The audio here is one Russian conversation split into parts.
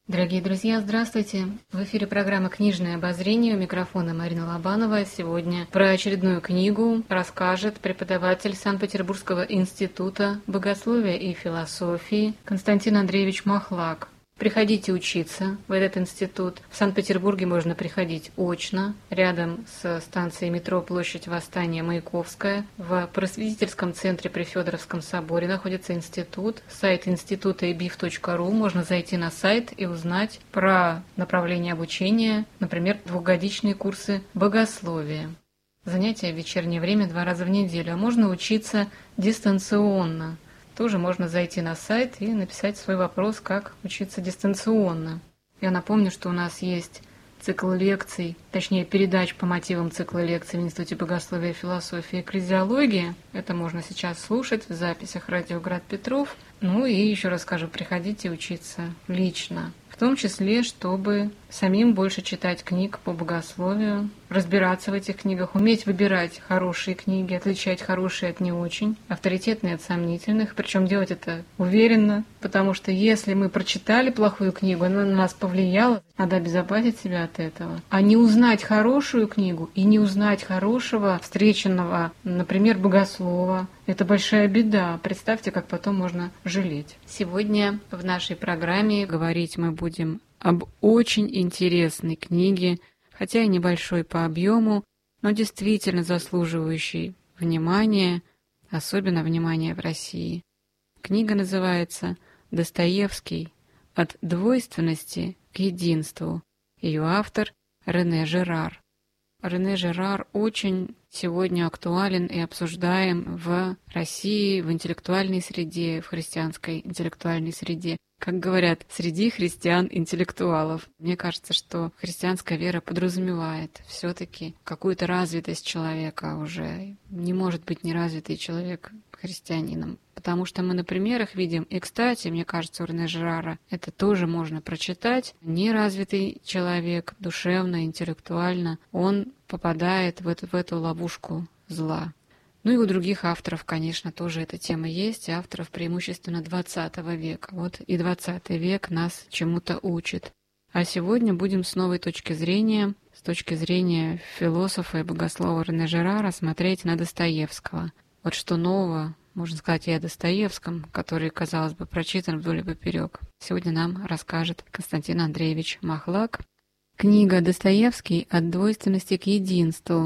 Дорогие друзья, здравствуйте! В эфире программа «Книжное обозрение», у микрофона Марина Лобанова. Сегодня про очередную книгу расскажет преподаватель Санкт-Петербургского института богословия и философии Константин Андреевич Махлак. Приходите учиться в этот институт. В Санкт-Петербурге можно приходить очно, рядом с станцией метро Площадь Восстания Маяковская. В просветительском центре при Федоровском соборе находится институт. Сайт института ebif.ru. Можно зайти на сайт и узнать про направление обучения, например, двухгодичные курсы богословия. Занятия в вечернее время 2 раза в неделю. А можно учиться дистанционно. Тоже можно зайти на сайт и написать свой вопрос, как учиться дистанционно. Я напомню, что у нас есть цикл лекций, точнее передач по мотивам цикла лекций в Институте богословия, философии и экклезиологии. Это можно сейчас слушать в записях «Радио Град Петров». Ну и еще раз скажу, приходите учиться лично. В том числе, чтобы самим больше читать книг по богословию, разбираться в этих книгах, уметь выбирать хорошие книги, отличать хорошие от не очень, авторитетные от сомнительных, причем делать это уверенно, потому что если мы прочитали плохую книгу, она на нас повлияла, надо обезопасить себя от этого. А не узнать хорошую книгу и не узнать хорошего, встреченного, например, богослова, это большая беда. Представьте, как потом можно жалеть. Сегодня в нашей программе говорить мы будем об очень интересной книге, хотя и небольшой по объему, но действительно заслуживающей внимания, особенно внимания в России. Книга называется «Достоевский. От двойственности к единству». Ее автор Рене Жерар. Рене Жерар очень сегодня актуален и обсуждаем в России, в интеллектуальной среде, в христианской интеллектуальной среде. Как говорят, среди христиан-интеллектуалов. Мне кажется, что христианская вера подразумевает все-таки какую-то развитость человека уже. Не может быть неразвитый человек христианином. Потому что мы на примерах видим, и, кстати, мне кажется, у Рене Жерара это тоже можно прочитать. Неразвитый человек, душевно, интеллектуально, он попадает в эту ловушку зла. Ну и у других авторов, конечно, тоже эта тема есть, авторов преимущественно XX века. Вот и XX век нас чему-то учит. А сегодня будем с новой точки зрения, с точки зрения философа и богослова Рене Жерара, смотреть на Достоевского. Вот что нового можно сказать и о Достоевском, который, казалось бы, прочитан вдоль и поперек. Сегодня нам расскажет Константин Андреевич Махлак. Книга «Достоевский. От двойственности к единству».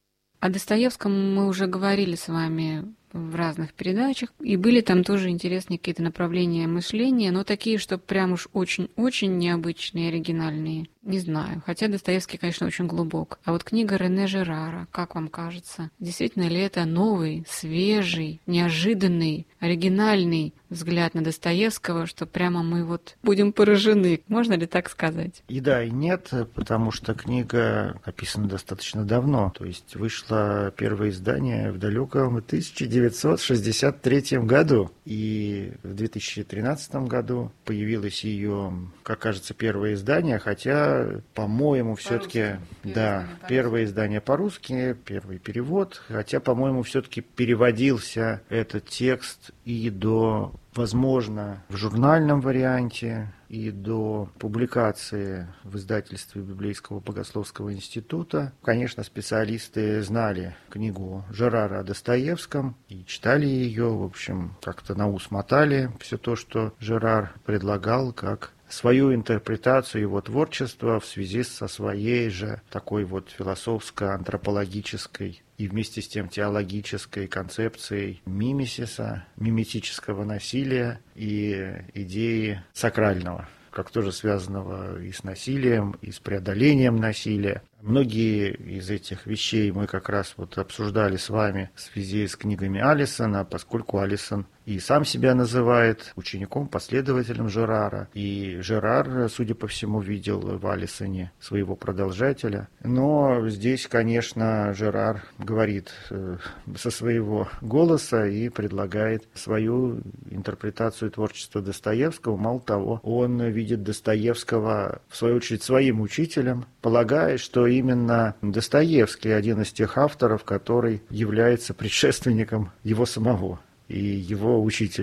О Достоевском мы уже говорили с вами в разных передачах, и были там тоже интересные какие-то направления мышления, но такие, что прям уж очень-очень необычные, оригинальные. Не знаю, хотя Достоевский, конечно, очень глубок. А вот книга Рене Жерара, как вам кажется, действительно ли это новый, свежий, неожиданный, оригинальный взгляд на Достоевского, что прямо мы вот будем поражены? Можно ли так сказать? И да, и нет, потому что книга написана достаточно давно. То есть вышло первое издание в далеком 1963 году. И в 2013 году появилось ее, как кажется, первое издание, хотя, по-моему, все-таки, да, первое издание по-русски, первый перевод, хотя, по-моему, все-таки переводился этот текст и до, возможно, в журнальном варианте, и до публикации в издательстве Библейского богословского института. Конечно, специалисты знали книгу Жерара о Достоевском и читали ее, в общем, как-то на ус мотали все то, что Жерар предлагал, как свою интерпретацию его творчества в связи со своей же такой вот философско-антропологической и вместе с тем теологической концепцией мимесиса, миметического насилия и идеи сакрального, как тоже связанного и с насилием, и с преодолением насилия. Многие из этих вещей мы как раз вот обсуждали с вами в связи с книгами Алисона, поскольку Алисон и сам себя называет учеником, последователем Жерара. И Жерар, судя по всему, видел в Алисоне своего продолжателя. Но здесь, конечно, Жерар говорит со своего голоса и предлагает свою интерпретацию творчества Достоевского. Мало того, он видит Достоевского, в свою очередь, своим учителем, полагая, что именно Достоевский один из тех авторов, который является предшественником его самого и его учителем.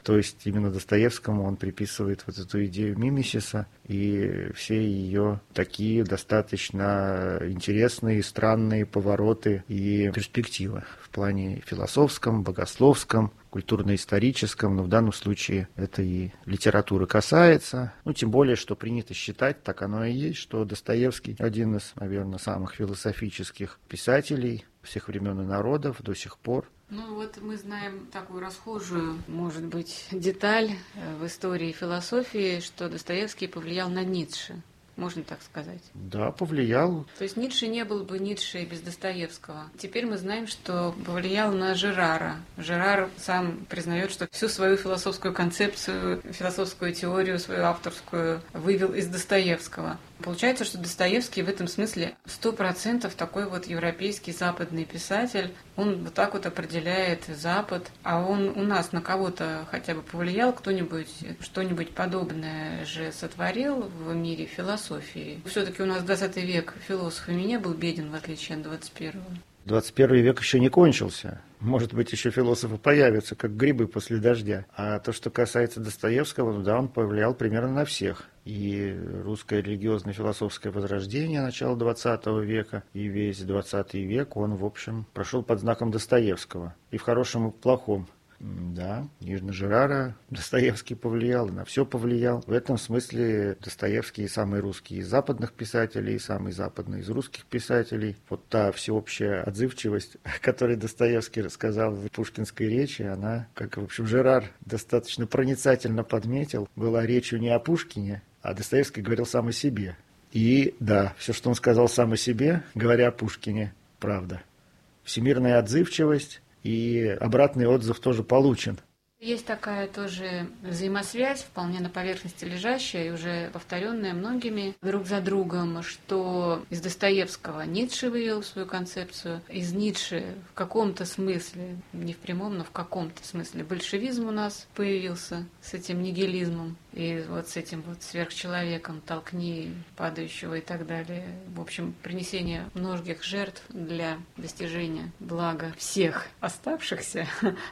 То есть именно Достоевскому он приписывает вот эту идею мимесиса и все ее такие достаточно интересные, странные повороты и перспективы в плане философском, богословском, культурно-историческом, но в данном случае это и литературы касается. Тем более, что принято считать, так оно и есть, что Достоевский один из, наверное, самых философических писателей всех времен и народов до сих пор. Мы знаем такую расхожую, может быть, деталь в истории философии, что Достоевский повлиял на Ницше. Можно так сказать? Да, повлиял. То есть Ницше не был бы Ницше без Достоевского. Теперь мы знаем, что повлиял на Жерара. Жерар сам признает, что всю свою философскую концепцию, философскую теорию, свою авторскую вывел из Достоевского. Получается, что Достоевский в этом смысле 100% такой вот европейский западный писатель. Он вот так вот определяет Запад. А он у нас на кого-то хотя бы повлиял? Кто-нибудь что-нибудь подобное же сотворил в мире философии? Все-таки у нас 20 век философами не был беден, в отличие от 21-го. 21 век еще не кончился. Может быть, еще философы появятся, как грибы после дождя. А то, что касается Достоевского, да, он повлиял примерно на всех. И русское религиозно-философское возрождение начала 20 века, и весь 20 век он, в общем, прошел под знаком Достоевского. И в хорошем, и в плохом. Да, на Жерара Достоевский повлиял, на все повлиял. В этом смысле Достоевский самый русский из западных писателей, самый западный из русских писателей. Вот та всеобщая отзывчивость, о которой Достоевский рассказал в пушкинской речи, она, как, в общем, Жерар достаточно проницательно подметил, была речью не о Пушкине, а Достоевский говорил сам о себе. И да, все, что он сказал сам о себе, говоря о Пушкине, правда. Всемирная отзывчивость. И обратный отзыв тоже получен. Есть такая тоже взаимосвязь, вполне на поверхности лежащая и уже повторенная многими друг за другом, что из Достоевского Ницше вывел свою концепцию, из Ницше в каком-то смысле, не в прямом, но в каком-то смысле большевизм у нас появился с этим нигилизмом и вот с этим вот сверхчеловеком, толкни падающего и так далее. В общем, принесение многих жертв для достижения блага всех оставшихся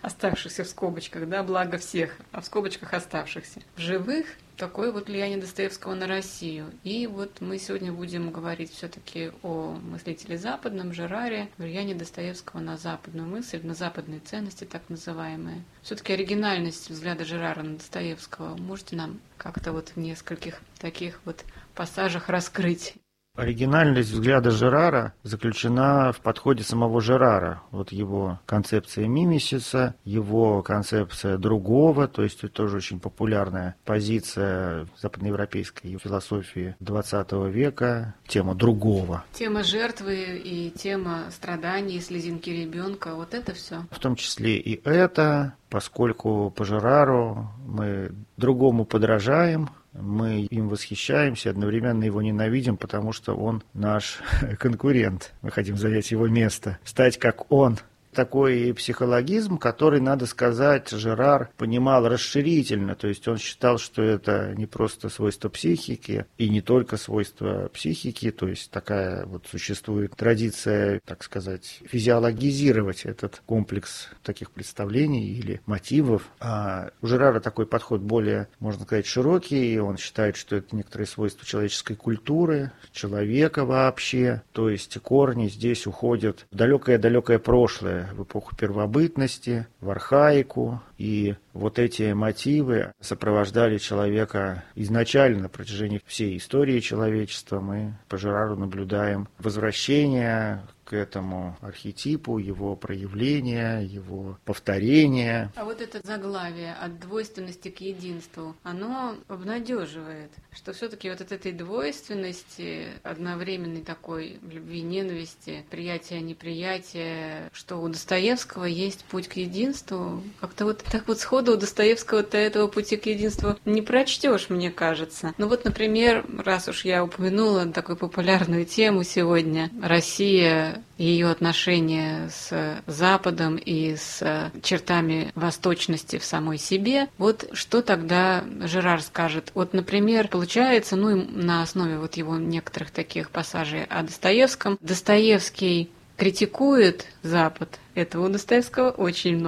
в скобочках, да, благо всех, а в скобочках оставшихся в живых. Такое вот влияние Достоевского на Россию. И вот мы сегодня будем говорить все-таки о мыслителе западном, Жераре, влияние Достоевского на западную мысль, на западные ценности, так называемые. Все-таки оригинальность взгляда Жерара на Достоевского можете нам как-то вот в нескольких таких вот пассажах раскрыть? Оригинальность взгляда Жерара заключена в подходе самого Жерара. Вот его концепция мимесиса, его концепция другого, то есть это тоже очень популярная позиция западноевропейской философии XX века, тема другого. Тема жертвы и тема страданий, слезинки ребенка, вот это все. В том числе и это, поскольку по Жерару мы другому подражаем, мы им восхищаемся, одновременно его ненавидим, потому что он наш конкурент. Мы хотим занять его место, стать как он. Такой психологизм, который, надо сказать, Жерар понимал расширительно, то есть он считал, что это не просто свойство психики и не только свойство психики, то есть такая вот существует традиция, так сказать, физиологизировать этот комплекс таких представлений или мотивов. А у Жерара такой подход более, можно сказать, широкий, и он считает, что это некоторые свойства человеческой культуры, человека вообще, то есть корни здесь уходят в далекое-далекое прошлое, в эпоху первобытности, в архаику, и вот эти мотивы сопровождали человека изначально на протяжении всей истории человечества. Мы по Жерару наблюдаем возвращение к этому архетипу, его проявления, его повторения. А вот это заглавие от двойственности к единству, оно обнадеживает, что все-таки вот от этой двойственности, одновременной такой любви, ненависти, приятия, неприятия, что у Достоевского есть путь к единству. Как-то вот так вот сходу у Достоевского-то этого пути к единству не прочтешь, мне кажется. Ну вот, например, раз уж я упомянула такую популярную тему сегодня, Россия, ее отношения с Западом и с чертами восточности в самой себе. Вот что тогда Жерар скажет? Вот, например, получается, на основе вот его некоторых таких пассажей о Достоевском, Достоевский критикует Запад. Этого у Достоевского очень много.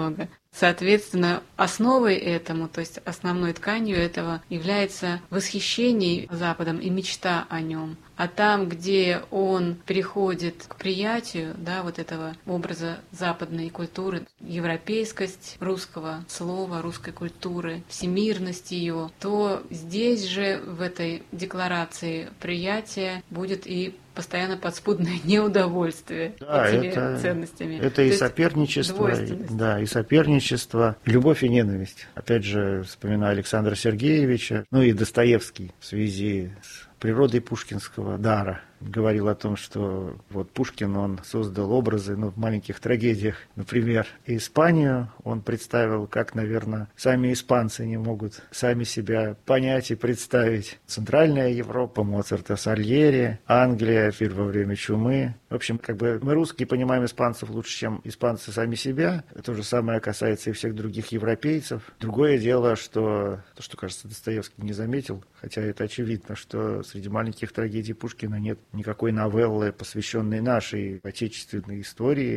Соответственно, основой этому, то есть основной тканью этого является восхищение Западом и мечта о нем. А там, где он переходит к приятию, да, вот этого образа западной культуры, европейскость русского слова, русской культуры, всемирность ее, то здесь же в этой декларации приятия будет и постоянно подспудное неудовольствие этими ценностями. Это и соперничество, и соперничество, любовь и ненависть. Опять же, вспоминаю Александра Сергеевича, и Достоевский в связи с природой пушкинского дара. Говорил о том, что вот Пушкин, он создал образы, в маленьких трагедиях, например, Испанию он представил, как, наверное, сами испанцы не могут сами себя понять и представить. Центральная Европа, Моцарта, Сальери, Англия, мир во время чумы. В общем, мы русские понимаем испанцев лучше, чем испанцы сами себя. То же самое касается и всех других европейцев. Другое дело, что то, что, кажется, Достоевский не заметил, хотя это очевидно, что среди маленьких трагедий Пушкина нет никакой новеллы, посвященной нашей отечественной истории.